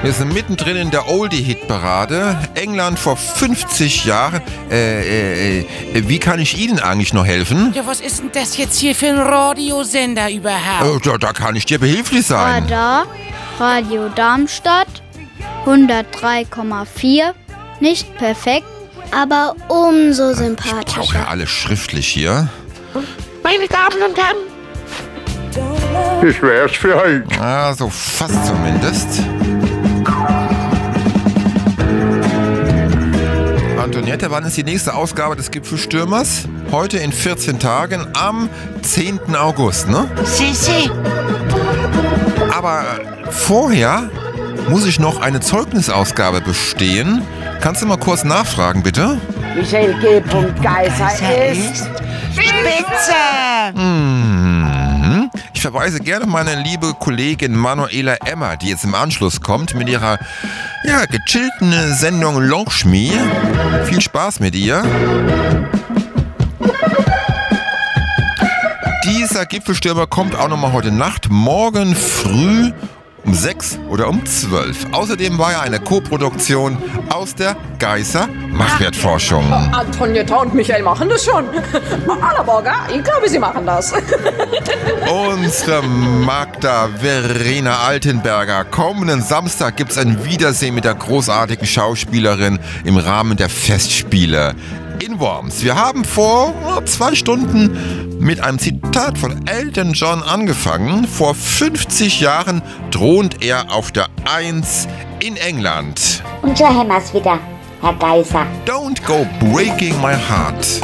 Wir sind mittendrin in der Oldie-Hit-Parade. England vor 50 Jahren. Wie kann ich Ihnen eigentlich noch helfen? Ja, was ist denn das jetzt hier für ein Radiosender überhaupt? Da kann ich dir behilflich sein. Da, Radio Darmstadt, 103,4. Nicht perfekt, aber umso Ich brauche sympathischer. ja alles schriftlich hier. Meine Damen und Herren, Ich wär's für heute. So fast zumindest. Antoniette, wann ist die nächste Ausgabe des Gipfelstürmers? Heute in 14 Tagen am 10. August, ne? Sissi. Aber vorher muss ich noch eine Zeugnisausgabe bestehen. Kannst du mal kurz nachfragen, bitte? Michael G. Geiser ist Spitze! Ich verweise gerne auf meine liebe Kollegin Manuela Emmer, die jetzt im Anschluss kommt mit ihrer gechillten Sendung Lochschmie. Viel Spaß mit ihr. Dieser Gipfelstürmer kommt auch nochmal heute Nacht, morgen früh um 6 oder um 12. Außerdem war ja eine Koproduktion aus der Geiser Machwertforschung. Antonietta und Michael machen das schon. Allerborger, ich glaube, sie machen das. Unsere Magda Verena Altenberger. Kommenden Samstag gibt's ein Wiedersehen mit der großartigen Schauspielerin im Rahmen der Festspiele in Worms. Wir haben vor 2 Stunden mit einem Zitat von Elton John angefangen. Vor 50 Jahren thront er auf der 1 in England. Und schon haben wir's wieder, Herr Geiser. Don't go breaking my heart.